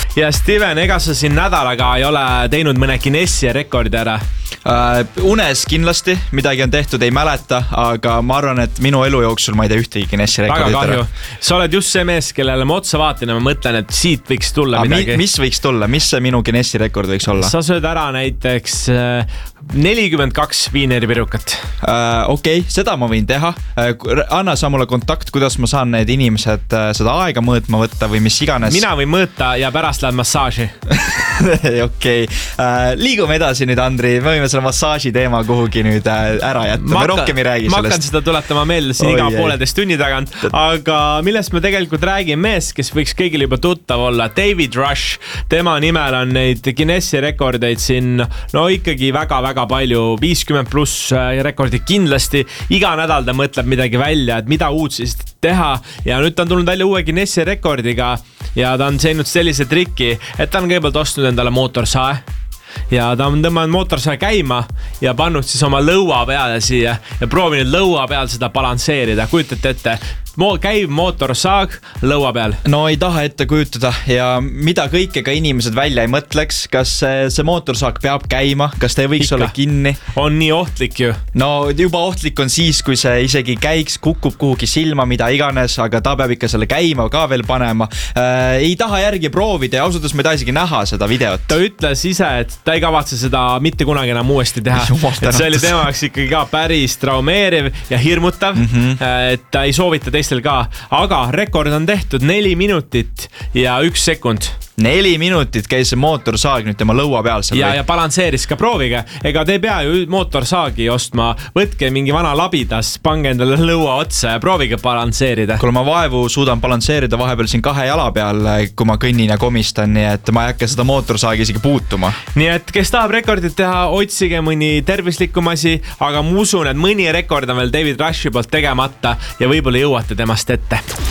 Ja Steven, ega sa siin nädalaga ei ole teinud mõne Guinessi rekordi ära? Unes kindlasti, midagi on tehtud, ei mäleta, aga ma arvan, et minu elu jooksul ma ei tee ühtegi Guinessi rekordit. Väga kahju. Sa oled just see mees, kellele ma otsa vaatin ja ma mõtlen, et siit võiks tulla midagi. Mis võiks tulla? Mis see minu Guinessi rekord võiks olla? Sa sööd ära näiteks 42 viineripirukat. Okei, seda ma võin teha. Anna sa mulle kontakt, kuidas ma saan need inimesed seda aega mõõtma võtta või mis iganes. Mina võin mõõta ja pärast lähed massaaži. Okei. Liigume edasi nüüd, Andri. Me võime selle massaaži teema kuhugi nüüd ära jätta. Me rohkem ei räägi sellest. Ma hakkan seda tuletama meelde siin iga 1,5 tunni tagant. Aga millest me tegelikult räägime mees, kes võiks kõigile juba tuttav olla, David Rush. Tema nimel on neid Guinessi rekordeid siin, no ikkagi väga palju, 50+ rekordid kindlasti. Iga nädal ta mõtleb midagi välja, et mida uut siis teha. Ja nüüd ta on tulnud välja uue Guinessi rekordiga ja ta on teinud sellise triki, et ta on kõigepealt ostnud endale mootorsae. Ja ta on tõmmanud mootorsae käima ja pannud siis oma lõua peale siia ja proovinud lõua peal seda balansseerida. Kujutate ette, käiv mootorsaag lõua peal. No ei taha ette kujutada ja mida kõike ka inimesed välja ei mõtleks, kas see mootorsaag peab käima, kas ta võiks olla kinni. On nii ohtlik ju. No juba ohtlik on siis, kui see isegi käiks, kukub kuhugi silma, mida iganes, aga ta peab ikka selle käima ka veel panema. Ei taha järgi proovida ja ausalt, ma ei taha isegi näha seda videot. Ta ütles ise, et ta ei kavatse seda mitte kunagi enam uuesti teha. Et see oli temaks ikkagi ka päris traumeeriv ja hirmutav, et ta ei soovita teistel ka. Aga rekord on tehtud 4 minutit ja 1 sekund. 4 minutit käis see mootorsaag nüüd tema lõua peal. Ja balansseeris ka, proovige. Ega te ei pea ju mootorsaagi ostma. Võtke mingi vana labidas, pange endale lõua otsa ja proovige balansseerida. Kui ma vaevu suudan balansseerida vahepeal siin 2 jala peal, kui ma kõnnin ja komistan, nii et ma ei hakka seda mootorsaagi isegi puutuma. Nii et kes tahab rekordit teha, otsige mõni tervislikum asi, aga ma usun, et mõni rekord on veel David Rushi poolt tegemata ja võib-olla jõuate temast ette.